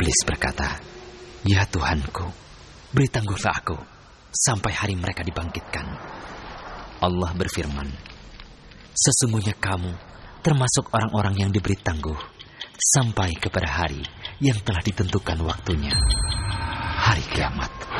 Iblis berkata, "Ya Tuhanku, beri tangguhlah aku sampai hari mereka dibangkitkan." Allah berfirman, "Sesungguhnya kamu termasuk orang-orang yang diberi tangguh sampai kepada hari yang telah ditentukan waktunya, hari kiamat."